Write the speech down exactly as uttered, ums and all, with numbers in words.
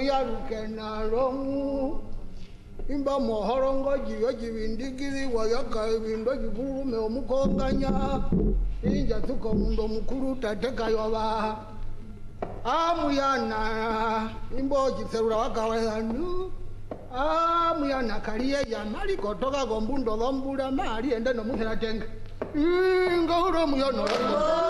ya rukenalo imba mohorongo jiyo jibindigiri wayaka ibindo jiburume omukonganya inja tuko mundo mukuru tateka yoba amuyana imbo jiserura wakawanu amuyana kaliye ya mali kotoka gombundo lombula mali ende no muhera tenga ingoro muyono